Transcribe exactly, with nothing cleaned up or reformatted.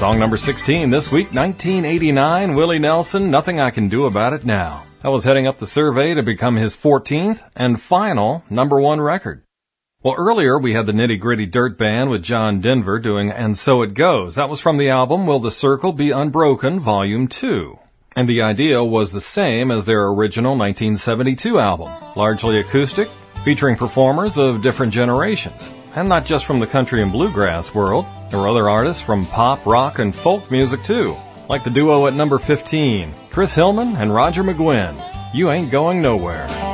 Song number sixteen this week, nineteen eighty-nine, Willie Nelson, Nothing I Can Do About It Now. That was heading up the survey to become his fourteenth and final number one record. Well, earlier we had the Nitty Gritty Dirt Band with John Denver doing And So It Goes. That was from the album Will the Circle Be Unbroken, Volume two. And the idea was the same as their original nineteen seventy-two album, largely acoustic, featuring performers of different generations. And not just from the country and bluegrass world. There were other artists from pop, rock, and folk music too, like the duo at number fifteen, Chris Hillman and Roger McGuinn. You Ain't Going Nowhere.